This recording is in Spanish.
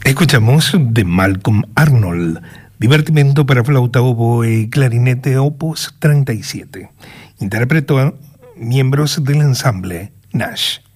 Escuchamos de Malcolm Arnold, Divertimento para flauta, oboe y clarinete, opus 37. Interpretó a miembros del ensamble Nash.